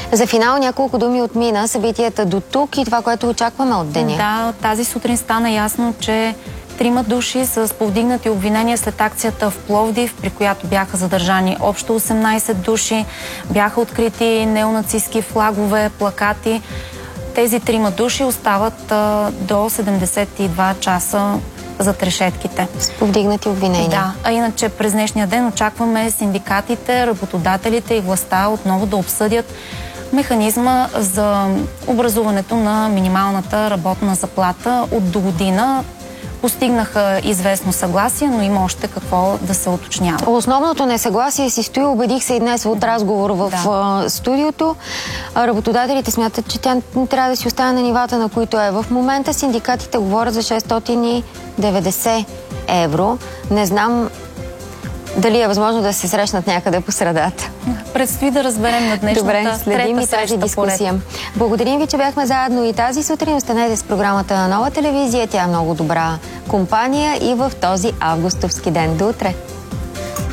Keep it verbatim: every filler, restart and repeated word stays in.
За финал няколко думи от Мина, събитията до тук и това, което очакваме от деня. Да, тази сутрин стана ясно, че трима души с повдигнати обвинения след акцията в Пловдив, при която бяха задържани общо осемнайсет души, бяха открити неонацистски флагове, плакати. Тези трима души остават а, до седемдесет и два часа зад решетките. С повдигнати обвинения. Да, а иначе през днешния ден очакваме синдикатите, работодателите и властта отново да обсъдят механизма за образуването на минималната работна заплата от до година. Постигнаха известно съгласие, но има още какво да се уточнява. Основното несъгласие си стои, убедих се и днес от разговор в да. студиото. Работодателите смятат, че тя не трябва да си остане на нивата, на които е в момента. Синдикатите говорят за шестстотин и деветдесет евро. Не знам дали е възможно да се срещнат някъде по средата. Предстои да разберем на днешната Добре, следим и тази дискусия. Благодарим ви, че бяхме заедно и тази сутрин. Останете с програмата на Нова телевизия. Тя е много добра компания и в този августовски ден. До утре!